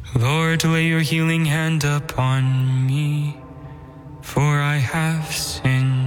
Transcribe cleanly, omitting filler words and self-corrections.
Lord, lay your healing hand upon me, for I have sinned.